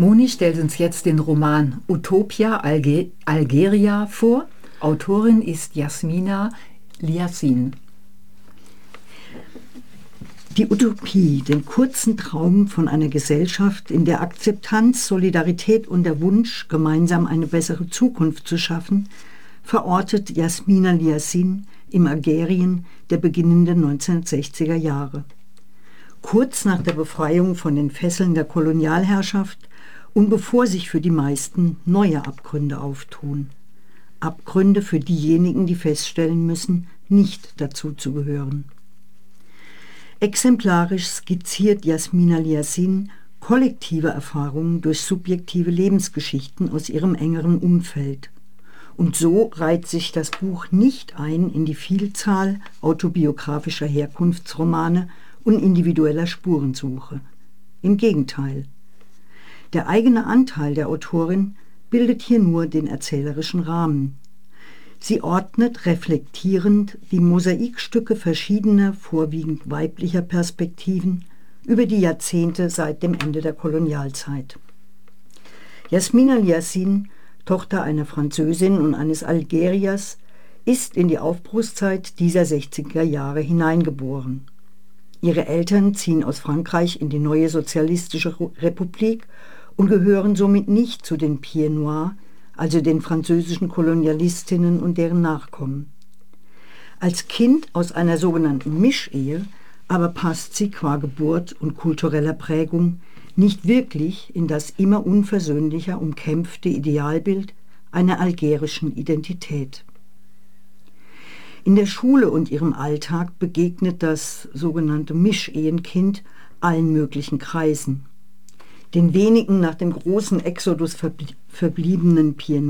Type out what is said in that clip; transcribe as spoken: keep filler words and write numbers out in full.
Moni stellt uns jetzt den Roman Utopia Alge Algeria vor. Autorin ist Yasmina Liassin. Die Utopie, den kurzen Traum von einer Gesellschaft, in der Akzeptanz, Solidarität und der Wunsch, gemeinsam eine bessere Zukunft zu schaffen, verortet Yasmina Liassin im Algerien der beginnenden neunzehnhundertsechziger Jahre. Kurz nach der Befreiung von den Fesseln der Kolonialherrschaft und bevor sich für die meisten neue Abgründe auftun. Abgründe für diejenigen, die feststellen müssen, nicht dazu zu gehören. Exemplarisch skizziert Yasmina Liassin kollektive Erfahrungen durch subjektive Lebensgeschichten aus ihrem engeren Umfeld. Und so reiht sich das Buch nicht ein in die Vielzahl autobiografischer Herkunftsromane und individueller Spurensuche. Im Gegenteil. Der eigene Anteil der Autorin bildet hier nur den erzählerischen Rahmen. Sie ordnet reflektierend die Mosaikstücke verschiedener, vorwiegend weiblicher Perspektiven über die Jahrzehnte seit dem Ende der Kolonialzeit. Yasmina Liassin, Tochter einer Französin und eines Algeriers, ist in die Aufbruchszeit dieser sechziger Jahre hineingeboren. Ihre Eltern ziehen aus Frankreich in die neue sozialistische Republik und gehören somit nicht zu den Pieds Noirs, also den französischen Kolonialistinnen und deren Nachkommen. Als Kind aus einer sogenannten Mischehe aber passt sie qua Geburt und kultureller Prägung nicht wirklich in das immer unversöhnlicher umkämpfte Idealbild einer algerischen Identität. In der Schule und ihrem Alltag begegnet das sogenannte Mischehenkind allen möglichen Kreisen. Den wenigen nach dem großen Exodus verbliebenen Pieds